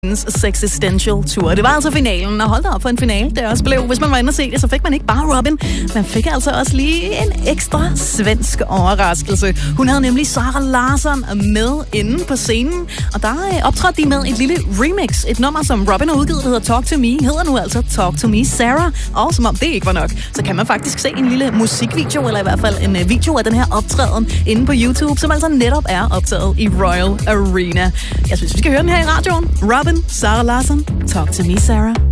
Sexistential Tour. Det var altså finalen, og hold da op for en finale. Det også blev, hvis man var inde og se det, så fik man ikke bare Robin. Man fik altså også lige en ekstra svensk overraskelse. Hun havde nemlig Zara Larsson med inde på scenen, og der optrådte de med et lille remix. Et nummer, som Robin har udgivet, der hedder Talk to Me, hedder nu altså Talk to Me Sarah. Og som om det ikke var nok, så kan man faktisk se en lille musikvideo, eller i hvert fald en video af den her optræden inde på YouTube, som altså netop er optaget i Royal Arena. Jeg synes, vi skal høre den her i radioen. Robin, Zara Larsson, Talk to Me Sarah.